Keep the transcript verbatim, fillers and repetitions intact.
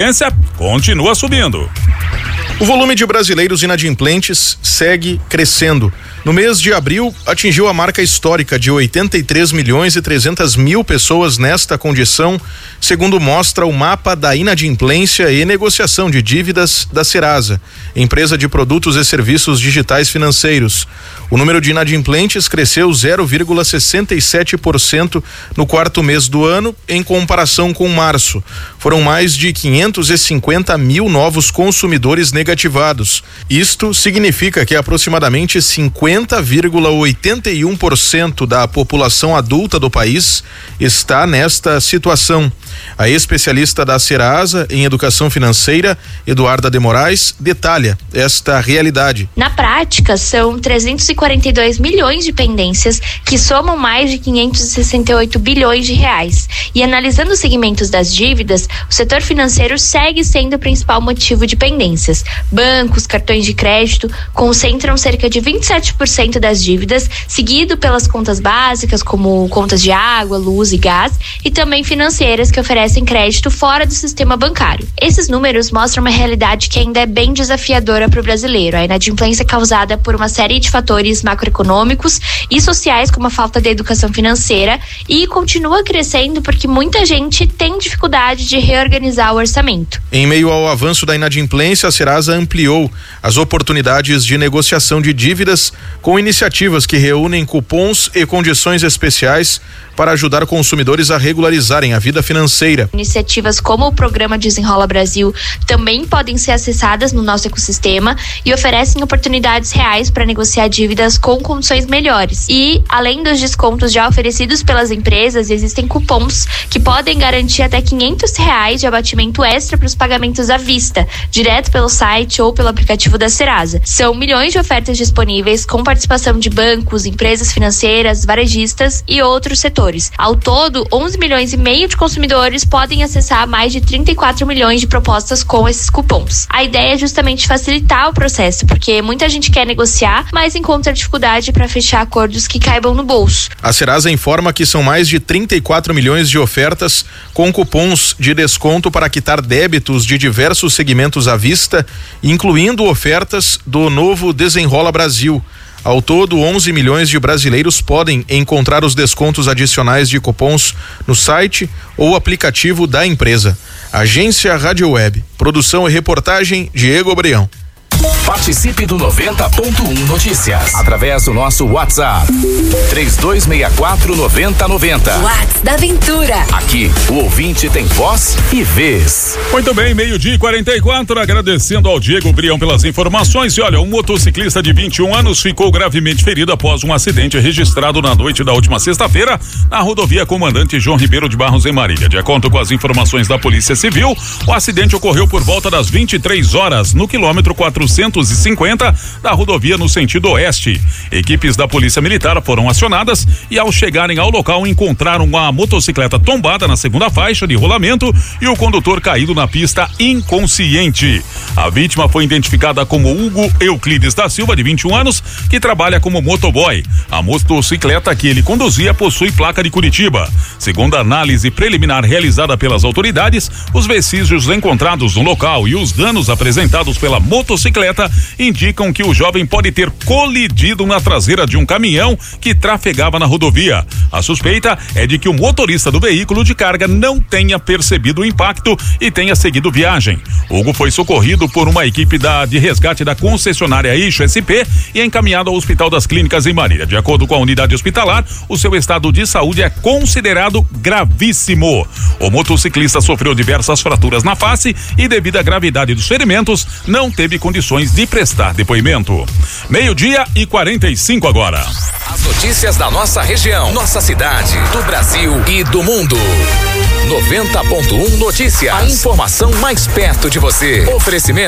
inadimplência continua subindo. O volume de brasileiros inadimplentes segue crescendo. No mês de abril, atingiu a marca histórica de oitenta e três milhões e trezentas mil pessoas nesta condição, segundo mostra o mapa da inadimplência e negociação de dívidas da Serasa, empresa de produtos e serviços digitais financeiros. O número de inadimplentes cresceu zero vírgula sessenta e sete por cento no quarto mês do ano, em comparação com março. Foram mais de quinhentos e cinquenta mil novos consumidores negativados. Isto significa que aproximadamente cinquenta vírgula oitenta e um por cento da população adulta do país está nesta situação. A especialista da Serasa em educação financeira, Eduarda de Moraes, detalha esta realidade. Na prática, são trezentos e quarenta e dois milhões de pendências que somam mais de quinhentos e sessenta e oito bilhões de reais. E analisando os segmentos das dívidas, o setor financeiro segue sendo o principal motivo de pendências. Bancos, cartões de crédito concentram cerca de vinte e sete por cento das dívidas, seguido pelas contas básicas, como contas de água, luz e gás, e também financeiras que oferecem crédito fora do sistema bancário. Esses números mostram uma realidade que ainda é bem desafiadora para o brasileiro. A inadimplência é causada por uma série de fatores macroeconômicos e sociais, como a falta de educação financeira, e continua crescendo porque muita gente tem dificuldade de reorganizar o orçamento. Em meio ao avanço da inadimplência, a Serasa ampliou as oportunidades de negociação de dívidas com iniciativas que reúnem cupons e condições especiais para ajudar consumidores a regularizarem a vida financeira. Iniciativas como o programa Desenrola Brasil também podem ser acessadas no nosso ecossistema e oferecem oportunidades reais para negociar dívidas com condições melhores. E, além dos descontos já oferecidos pelas empresas, existem cupons que podem garantir até quinhentos reais de abatimento extra para os pagamentos à vista, direto pelo site ou pelo aplicativo da Serasa. São milhões de ofertas disponíveis com participação de bancos, empresas financeiras, varejistas e outros setores. Ao todo, onze milhões e meio de consumidores podem acessar mais de trinta e quatro milhões de propostas com esses cupons. A ideia é justamente facilitar o processo, porque muita gente quer negociar, mas encontra dificuldade para fechar acordos que caibam no bolso. A Serasa informa que são mais de trinta e quatro milhões de ofertas com cupons de desconto para quitar débitos de diversos segmentos à vista, incluindo ofertas do novo Desenrola Brasil. Ao todo, onze milhões de brasileiros podem encontrar os descontos adicionais de cupons no site ou aplicativo da empresa. Agência Rádio Web. Produção e reportagem Diego Brião. Participe do noventa ponto um Notícias através do nosso WhatsApp três dois seis quatro nove zero nove zero. WhatsApp da Aventura. Aqui o ouvinte tem voz e vez. Muito bem, meio-dia e quarenta e quatro, agradecendo ao Diego Brião pelas informações. E olha, um motociclista de vinte e um anos ficou gravemente ferido após um acidente registrado na noite da última sexta-feira na rodovia Comandante João Ribeiro de Barros, em Marília. De acordo com as informações da Polícia Civil, o acidente ocorreu por volta das vinte e três horas no quilômetro quatrocentos e cinquenta da rodovia no sentido oeste. Equipes da Polícia Militar foram acionadas e, ao chegarem ao local, encontraram uma motocicleta tombada na segunda faixa de rolamento e o condutor caído na pista inconsciente. A vítima foi identificada como Hugo Euclides da Silva, de vinte e um anos, que trabalha como motoboy. A motocicleta que ele conduzia possui placa de Curitiba. Segundo a análise preliminar realizada pelas autoridades, os vestígios encontrados no local e os danos apresentados pela motocicleta indicam que o jovem pode ter colidido na traseira de um caminhão que trafegava na rodovia. A suspeita é de que o motorista do veículo de carga não tenha percebido o impacto e tenha seguido viagem. Hugo foi socorrido por uma equipe da, de resgate da concessionária Eixo S P e encaminhado ao Hospital das Clínicas em Marília. De acordo com a unidade hospitalar, o seu estado de saúde é considerado gravíssimo. O motociclista sofreu diversas fraturas na face e, devido à gravidade dos ferimentos, não teve condições de prestar depoimento. Meio-dia e quarenta e cinco agora. As notícias da nossa região, nossa cidade, do Brasil e do mundo. noventa ponto um Notícias. A informação mais perto de você. Oferecimento